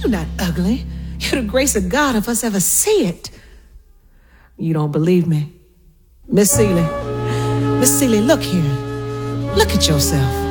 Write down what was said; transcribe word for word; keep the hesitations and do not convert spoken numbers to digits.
You're not ugly. You're the grace of God if us ever see it. You don't believe me? Miss Seeley, Miss Seeley, look here. Look at yourself.